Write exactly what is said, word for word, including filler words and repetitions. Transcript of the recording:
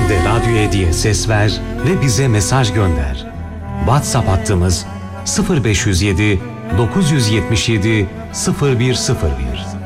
de radyoya diye ses ver ve bize mesaj gönder. WhatsApp hattımız sıfır beş yüz yedi dokuz yüz yetmiş yedi sıfır bir sıfır bir.